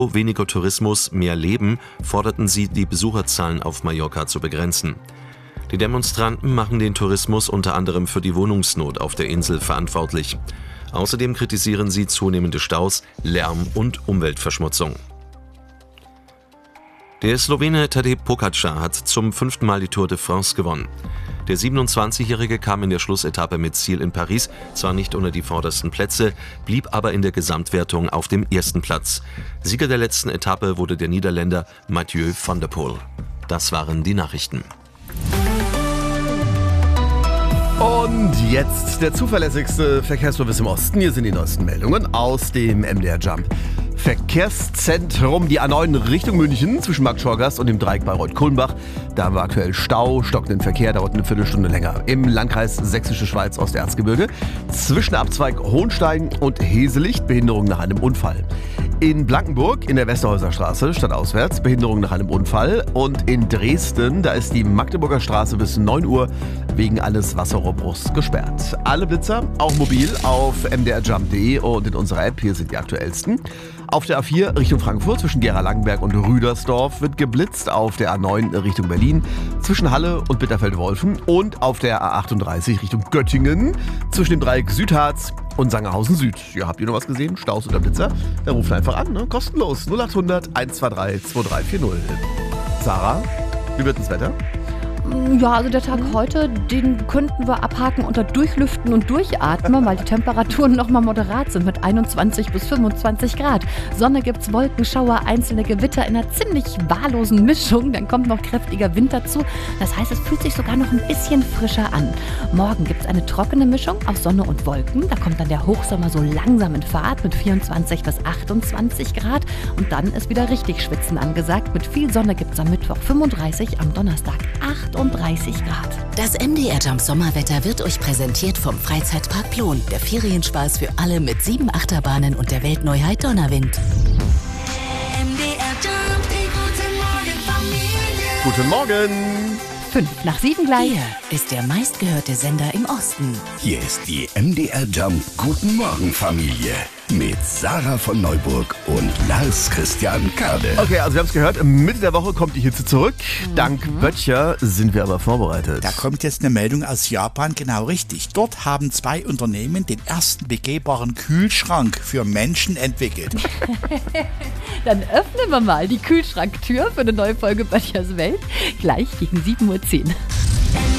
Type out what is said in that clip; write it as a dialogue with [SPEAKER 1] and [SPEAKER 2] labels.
[SPEAKER 1] Weniger Tourismus, mehr Leben forderten sie, die Besucherzahlen auf Mallorca zu begrenzen. Die Demonstranten machen den Tourismus unter anderem für die Wohnungsnot auf der Insel verantwortlich. Außerdem kritisieren sie zunehmende Staus, Lärm und Umweltverschmutzung. Der Slowene Tadej Pogačar hat zum 5. Mal die Tour de France gewonnen. Der 27-Jährige kam in der Schlussetappe mit Ziel in Paris zwar nicht unter die vordersten Plätze, blieb aber in der Gesamtwertung auf dem ersten Platz. Sieger der letzten Etappe wurde der Niederländer Mathieu van der Poel. Das waren die Nachrichten.
[SPEAKER 2] Und jetzt der zuverlässigste Verkehrsservice im Osten. Hier sind die neuesten Meldungen aus dem MDR Jump Verkehrszentrum. Die A9 Richtung München zwischen Markt Schorgast und dem Dreieck Bayreuth-Kulmbach. Da haben wir aktuell Stau, stockenden Verkehr, dauert eine Viertelstunde länger. Im Landkreis Sächsische Schweiz Osterzgebirge zwischen Abzweig Hohenstein und Heselicht Behinderung nach einem Unfall. In Blankenburg in der Westerhäuser Straße stadtauswärts Behinderung nach einem Unfall. Und in Dresden, da ist die Magdeburger Straße bis 9 Uhr wegen eines Wasserrohrbruchs gesperrt. Alle Blitzer, auch mobil, auf mdrjump.de und in unserer App. Hier sind die aktuellsten. Auf der A4 Richtung Frankfurt zwischen Gera-Langenberg und Rüdersdorf wird geblitzt. Auf der A9 Richtung Berlin zwischen Halle und Bitterfeld-Wolfen. Und auf der A38 Richtung Göttingen zwischen dem Dreieck Südharz und Sangerhausen Süd. Ja, habt ihr noch was gesehen? Staus oder Blitzer? Dann ruft einfach an, ne? Kostenlos. 0800 123 2340. Sarah, wie wird das Wetter?
[SPEAKER 3] Ja, also der Tag heute, den könnten wir abhaken unter Durchlüften und Durchatmen, weil die Temperaturen nochmal moderat sind mit 21 bis 25 Grad. Sonne gibt's, Wolkenschauer, einzelne Gewitter in einer ziemlich wahllosen Mischung. Dann kommt noch kräftiger Wind dazu. Das heißt, es fühlt sich sogar noch ein bisschen frischer an. Morgen gibt's eine trockene Mischung aus Sonne und Wolken. Da kommt dann der Hochsommer so langsam in Fahrt mit 24 bis 28 Grad. Und dann ist wieder richtig Schwitzen angesagt. Mit viel Sonne gibt's am Mittwoch 35, am Donnerstag 38 Grad.
[SPEAKER 4] Das MDR Jump Sommerwetter wird euch präsentiert vom Freizeitpark Plon. Der Ferienspaß für alle mit 7 Achterbahnen und der Weltneuheit Donnerwind. MDR Jump,
[SPEAKER 2] Guten Morgen!
[SPEAKER 3] 5:05 gleich.
[SPEAKER 4] Hier ist der meistgehörte Sender im Osten.
[SPEAKER 5] Hier ist die MDR Jump Guten Morgen Familie mit Sarah von Neuburg und Lars Christian Kade.
[SPEAKER 2] Okay, also wir haben es gehört, Mitte der Woche kommt die Hitze zurück. Dank Böttcher sind wir aber vorbereitet.
[SPEAKER 6] Da kommt jetzt eine Meldung aus Japan, genau richtig. Dort haben 2 Unternehmen den ersten begehbaren Kühlschrank für Menschen entwickelt.
[SPEAKER 3] Dann öffnen wir mal die Kühlschranktür für eine neue Folge Böttchers Welt. Gleich gegen 7:10 Uhr.